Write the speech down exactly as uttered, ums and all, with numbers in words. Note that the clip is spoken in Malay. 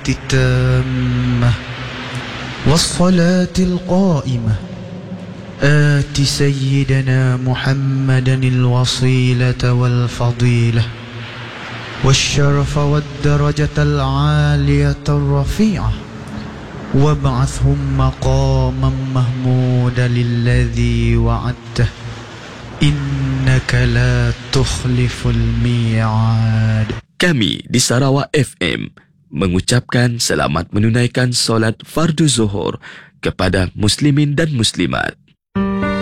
التامة والصلاة القائمة آت سيدنا محمدا الوصيلة والفضيلة والشرف والدرجة العالية الرفيعة وابعثهم مقاما محمودا الذي وعدته إنك لا تخلف الميعاد. Kami di Sarawak F M mengucapkan selamat menunaikan solat fardu zuhur kepada muslimin dan muslimat.